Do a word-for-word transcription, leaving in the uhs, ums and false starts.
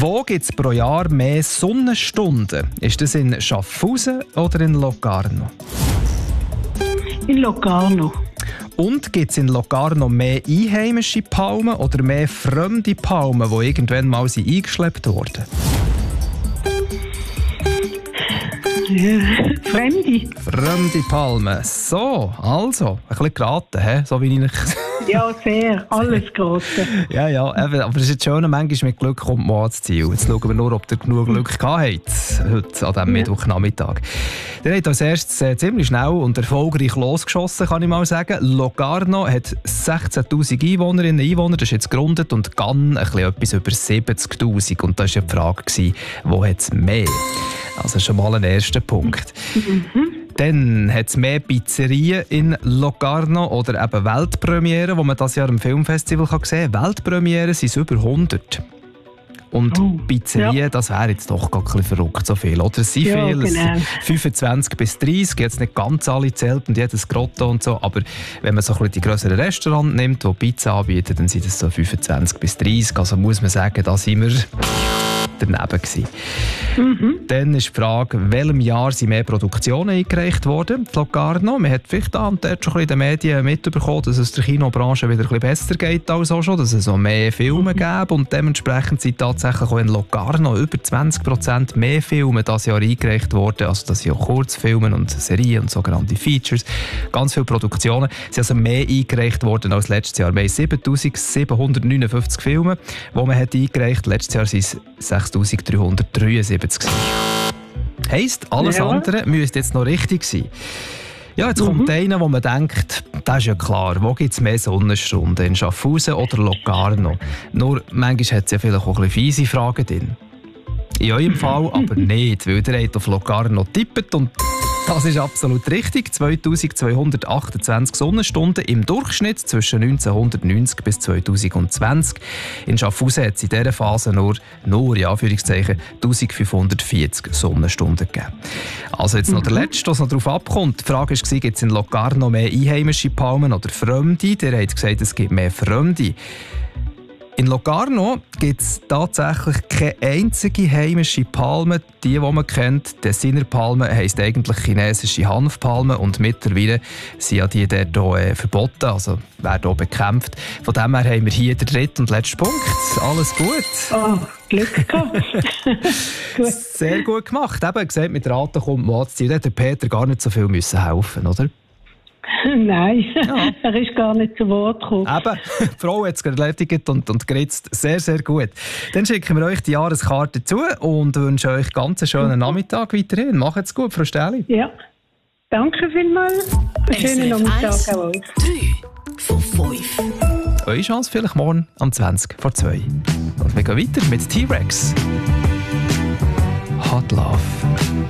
Wo gibt es pro Jahr mehr Sonnenstunden? Ist das in Schaffhausen oder in Locarno? In Locarno. Und gibt es in Locarno mehr einheimische Palmen oder mehr fremde Palmen, die irgendwann mal sind eingeschleppt wurden? Ja, Fremde. Fremde Palmen. So, also, ein bisschen geraten, he? So wie ich... Ja, sehr. Alles geraten. ja, ja, eben, aber es ist jetzt schön, manchmal mit Glück kommt man ans Ziel. Jetzt schauen wir nur, ob ihr genug Glück gehabt habt, heute an diesem ja. Mittwochnachmittag. Ihr habt als erstes äh, ziemlich schnell und erfolgreich losgeschossen, kann ich mal sagen. Locarno hat sechzehntausend Einwohnerinnen und Einwohner, das ist jetzt gegründet, und Cannes ein bisschen etwas über siebzigtausend. Und da war ja die Frage, gewesen, wo hat es mehr? Also schon mal ein erster Punkt. Mhm. Dann hat es mehr Pizzerien in Locarno oder eben Weltpremieren, die man dieses Jahr am Filmfestival sehen kann. Weltpremieren sind über hundert. Und oh, Pizzerien, ja. das wäre jetzt doch gar ein bisschen verrückt, so viel. Oder es sind ja, viele, genau. fünfundzwanzig bis dreißig, jetzt nicht ganz alle zählt und jedes Grotto und so, aber wenn man so ein bisschen die grösseren Restaurants nimmt, die Pizza anbieten, dann sind es so fünfundzwanzig bis dreißig. Also muss man sagen, da sind wir daneben gewesen. Mhm. Dann ist die Frage, in welchem Jahr sind mehr Produktionen eingereicht worden? Locarno. Man hat vielleicht da und dort schon in den Medien mitbekommen, dass es der Kinobranche wieder ein bisschen besser geht als auch schon, dass es so mehr Filme mhm. gäbe, und dementsprechend sind tatsächlich auch in Locarno über zwanzig Prozent mehr Filme dieses Jahr eingereicht worden. Also das sind auch Kurzfilme und Serien und sogenannte Features. Ganz viele Produktionen sind also mehr eingereicht worden als letztes Jahr. Wir haben siebentausendsiebenhundertneunundfünfzig Filme, die man hat eingereicht. Letztes Jahr waren es sechstausenddreihundertdreiundsiebzig. Heisst, alles ja. andere müsste jetzt noch richtig sein. Ja, jetzt mhm. kommt einer, wo man denkt, das ist ja klar, wo gibt es mehr Sonnenstunden, in Schaffhausen oder Locarno? Nur, manchmal hat es ja vielleicht auch ein bisschen fiese Fragen drin. In eurem Fall aber nicht, weil ihr habt auf Locarno getippt und das ist absolut richtig. zweitausendzweihundertachtundzwanzig Sonnenstunden im Durchschnitt zwischen neunzehnhundertneunzig bis zweitausendzwanzig. In Schaffhausen hat es in dieser Phase nur, nur ja, Anführungszeichen, eintausendfünfhundertvierzig Sonnenstunden gegeben. Also jetzt noch der letzte, was noch darauf abkommt. Die Frage war, gibt es in Locarno mehr einheimische Palmen oder Fremde? Ihr habt gesagt, es gibt mehr Fremde. In Locarno gibt es tatsächlich keine einzige heimische Palme. Die, die man kennt, Tessiner Palme, heisst eigentlich chinesische Hanfpalme, und mittlerweile sind ja die dort auch, äh, verboten, also werden auch bekämpft. Von dem her haben wir hier den dritten und letzten Punkt. Alles gut. Oh, Glück gehabt. Sehr gut gemacht. Eben gesagt, mit Raten kommt man ans Ziel. Da hätte Peter gar nicht so viel müssen helfen, oder? Nein, ja. er ist gar nicht zu Wort gekommen. Eben, die Frau hat es erledigt und, und geritzt. Sehr, sehr gut. Dann schicken wir euch die Jahreskarte zu und wünschen euch ganz einen schönen Nachmittag weiterhin. Macht's gut, Frau Stähli. Ja, danke vielmals. Einen schönen Nachmittag auch euch. drei von fünf. Eure Chance vielleicht morgen am zwanzig vor zwei. Und wir gehen weiter mit T-Rex. Hot Love.